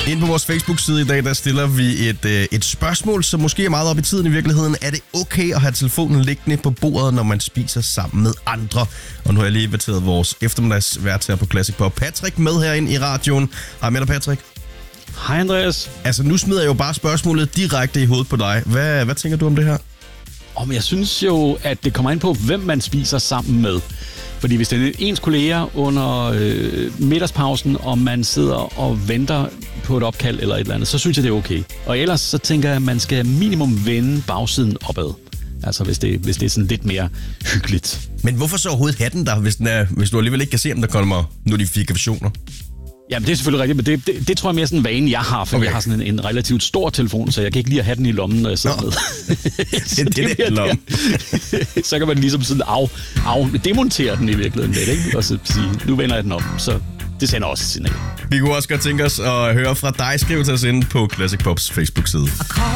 Inde på vores Facebook-side i dag, der stiller vi et spørgsmål, som måske er meget op i tiden i virkeligheden. Er det okay at have telefonen liggende på bordet, når man spiser sammen med andre? Og nu har jeg lige inviteret vores eftermiddagsvært her på Classic Pop, Patrick, med herinde i radioen. Hej med dig, Patrick. Hej, Andreas. Altså, nu smider jeg jo bare spørgsmålet direkte i hovedet på dig. Hvad tænker du om det her? Jeg synes jo, at det kommer ind på, hvem man spiser sammen med. Fordi hvis det er ens kolleger under middagspausen, og man sidder og venter på et opkald eller et eller andet, så synes jeg, det er okay. Og ellers så tænker jeg, at man skal minimum vende bagsiden opad. Altså hvis det er sådan lidt mere hyggeligt. Men hvorfor så overhovedet have den der, hvis du alligevel ikke kan se, om der kommer notifikationer? Jamen, det er selvfølgelig rigtigt, men det tror jeg mere sådan en vane, jeg har, for jeg har sådan en relativt stor telefon, så jeg kan ikke lide at have den i lommen, når jeg sidder med. Så kan man ligesom sådan demontere den i virkeligheden lidt, ikke? Og så sige, nu vender jeg den om, så det sender også et signal. Vi kunne også godt tænke os at høre fra dig. Skriv til os inde på Classic Pops Facebook-side.